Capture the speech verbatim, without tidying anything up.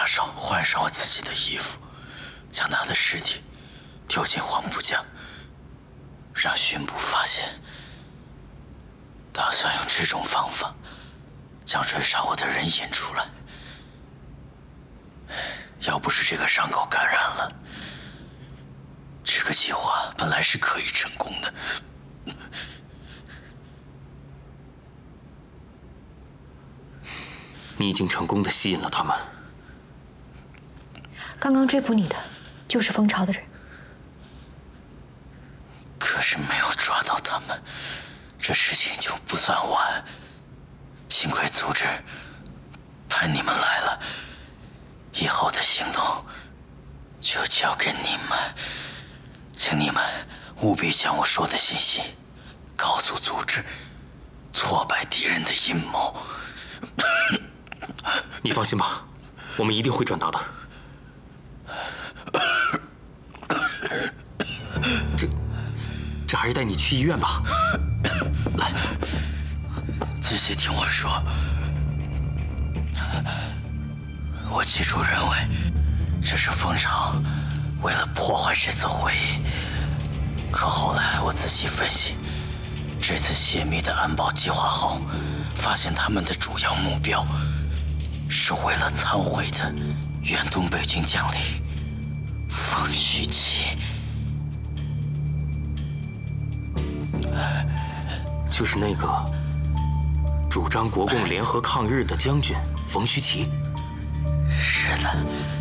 手换上我自己的衣服，将他的尸体丢进黄浦江，让巡捕发现。打算用这种方法将追杀我的人引出来。要不是这个伤口感染了，这个计划本来是可以成功的。 你已经成功的吸引了他们。 刚刚追捕你的就是蜂巢的人， 可是没有抓到他们，这事情就不算完。幸亏组织派你们来了，以后的行动就交给你们，请你们务必将我说的信息告诉组织，挫败敌人的阴谋。 你放心吧，我们一定会转达的。这，这还是带你去医院吧。 来，仔细听我说。我起初认为这是蜂巢为了破坏这次会议，可后来我仔细分析这次泄密的安保计划后，发现他们的主要目标是为了参会的原东北军将领冯旭奇。 就是那个主张国共联合抗日的将军冯虚奇。 是的。